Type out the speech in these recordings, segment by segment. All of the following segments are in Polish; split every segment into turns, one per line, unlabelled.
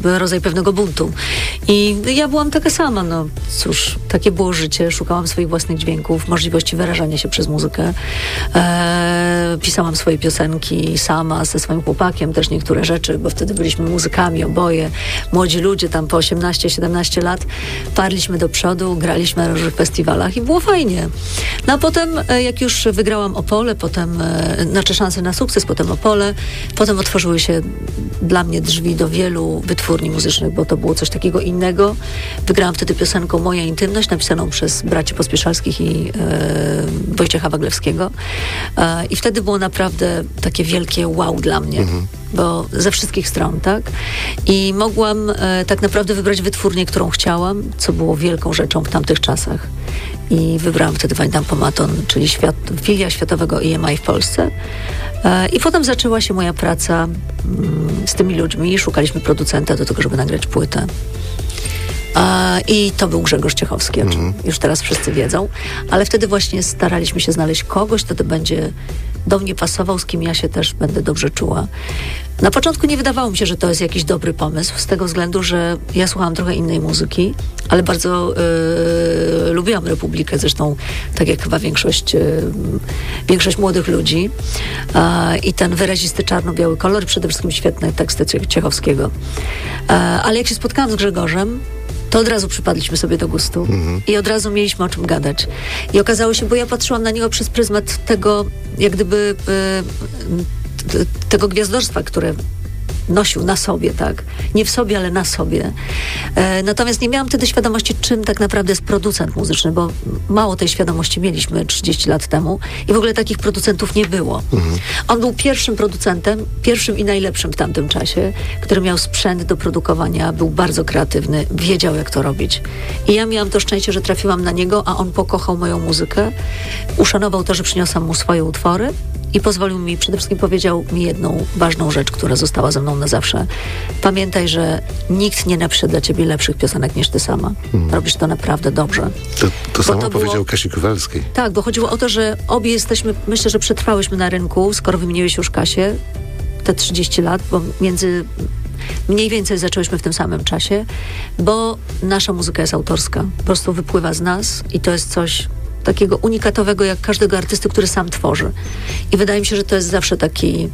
rodzaj pewnego buntu. I ja byłam taka sama, no cóż, takie było życie. Szukałam swoich własnych dźwięków, możliwości wyrażania się przez muzykę. Pisałam swoje piosenki sama, ze swoim chłopakiem, też niektóre rzeczy, bo wtedy byliśmy muzykami oboje, młodzi ludzie tam po 18-17 lat. Parliśmy do przodu, graliśmy na różnych festiwalach i było fajnie. No a potem, jak już wygrałam Opole, potem, znaczy szansę na sukces, potem Opole, potem otworzyły się dla mnie drzwi do wielu wytwórni muzycznych, bo to było coś takiego innego. Wygrałam wtedy piosenką Moja intymność, napisaną przez braci Pospieszalskich i Wojciecha Waglewskiego. I wtedy było naprawdę takie wielkie wow dla mnie. Bo ze wszystkich stron, tak? I mogłam tak naprawdę wybrać wytwórnię, którą chciałam, co było wielką rzeczą w tamtych czasach. I wybrałam wtedy Van Pomaton, czyli filia światowego EMI w Polsce. I potem zaczęła się moja praca z tymi ludźmi. Szukaliśmy producenta do tego, żeby nagrać płytę. I to był Grzegorz Ciechowski, o czym już teraz wszyscy wiedzą. Ale wtedy właśnie staraliśmy się znaleźć kogoś, kto to będzie do mnie pasował, z kim ja się też będę dobrze czuła. Na początku nie wydawało mi się, że to jest jakiś dobry pomysł, z tego względu, że ja słuchałam trochę innej muzyki, ale bardzo lubiłam Republikę, zresztą tak jak chyba większość młodych ludzi. I ten wyrazisty czarno-biały kolor, przede wszystkim świetne teksty Ciechowskiego. Ale jak się spotkałam z Grzegorzem, to od razu przypadliśmy sobie do gustu i od razu mieliśmy o czym gadać. I okazało się, bo ja patrzyłam na niego przez pryzmat tego, jak gdyby tego gwiazdorstwa, które nosił na sobie, tak? Nie w sobie, ale na sobie. Natomiast nie miałam wtedy świadomości, czym tak naprawdę jest producent muzyczny, bo mało tej świadomości mieliśmy 30 lat temu i w ogóle takich producentów nie było. On był pierwszym producentem, pierwszym i najlepszym w tamtym czasie, który miał sprzęt do produkowania, był bardzo kreatywny, wiedział, jak to robić. I ja miałam to szczęście, że trafiłam na niego, a on pokochał moją muzykę, uszanował to, że przyniosłam mu swoje utwory i pozwolił mi, przede wszystkim powiedział mi jedną ważną rzecz, która została ze mną na zawsze. Pamiętaj, że nikt nie napisze dla ciebie lepszych piosenek niż ty sama. Robisz to naprawdę dobrze.
To samo powiedział Kasi Kowalskiej.
Tak, bo chodziło o to, że obie jesteśmy, myślę, że przetrwałyśmy na rynku, skoro wymieniłeś już Kasię, te 30 lat, bo mniej więcej zaczęłyśmy w tym samym czasie, bo nasza muzyka jest autorska. Po prostu wypływa z nas i to jest coś takiego unikatowego jak każdego artysty, który sam tworzy. I wydaje mi się, że to jest zawsze taki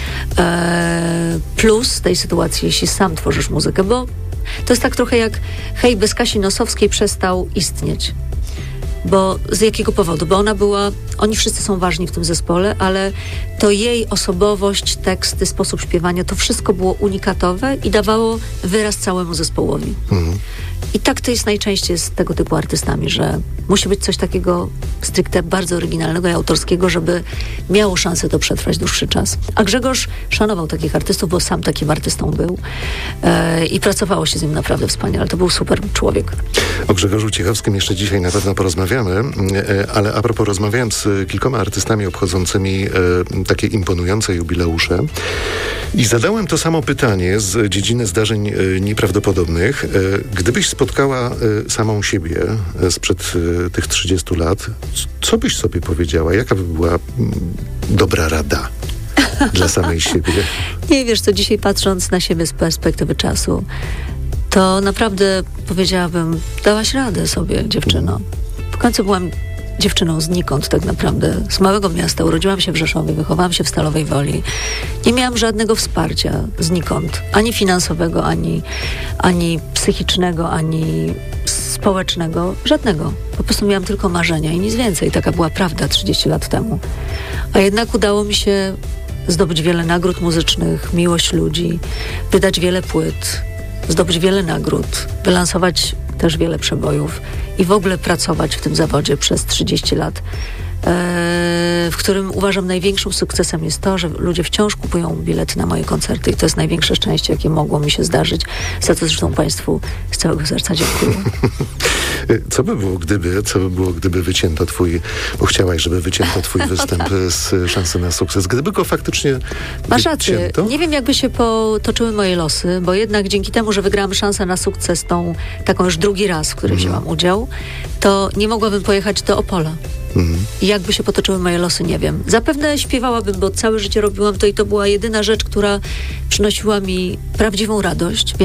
plus tej sytuacji, jeśli sam tworzysz muzykę, bo to jest tak trochę jak hej, bez Kasi Nosowskiej przestał istnieć. Bo z jakiego powodu? Bo oni wszyscy są ważni w tym zespole, ale to jej osobowość, teksty, sposób śpiewania, to wszystko było unikatowe i dawało wyraz całemu zespołowi. I tak to jest najczęściej z tego typu artystami, że musi być coś takiego stricte bardzo oryginalnego i autorskiego, żeby miało szansę to przetrwać dłuższy czas. A Grzegorz szanował takich artystów, bo sam takim artystą był i pracowało się z nim naprawdę wspaniale. To był super człowiek.
O Grzegorzu Ciechowskim jeszcze dzisiaj na pewno porozmawiamy, ale a propos, rozmawiałem z kilkoma artystami obchodzącymi takie imponujące jubileusze i zadałem to samo pytanie z dziedziny zdarzeń nieprawdopodobnych. Gdybyś spotkała samą siebie sprzed tych 30 lat, co byś sobie powiedziała? Jaka by była dobra rada dla samej siebie?
Nie, wiesz co, dzisiaj patrząc na siebie z perspektywy czasu, to naprawdę powiedziałabym, dałaś radę sobie, dziewczyno. W końcu byłam dziewczyną znikąd tak naprawdę, z małego miasta. Urodziłam się w Rzeszowie, wychowałam się w Stalowej Woli. Nie miałam żadnego wsparcia znikąd. Ani finansowego, ani psychicznego, ani społecznego. Żadnego. Po prostu miałam tylko marzenia i nic więcej. Taka była prawda 30 lat temu. A jednak udało mi się zdobyć wiele nagród muzycznych, miłość ludzi, wydać wiele płyt, zdobyć wiele nagród, wylansować też wiele przebojów i w ogóle pracować w tym zawodzie przez 30 lat, w którym uważam największym sukcesem jest to, że ludzie wciąż kupują bilety na moje koncerty i to jest największe szczęście, jakie mogło mi się zdarzyć. Za to zresztą Państwu z całego serca dziękuję.
Co by było, gdyby wycięto bo chciałaś, żeby wycięto twój występ z Szansy na sukces, gdyby go faktycznie
Masz rację.
wycięto?
Nie wiem, jakby się potoczyły moje losy, bo jednak dzięki temu, że wygrałam Szansę na sukces tą taką już drugi raz, w której wzięłam udział, to nie mogłabym pojechać do Opola. I jakby się potoczyły moje losy, nie wiem. Zapewne śpiewałabym, bo całe życie robiłam to i to była jedyna rzecz, która przynosiła mi prawdziwą radość.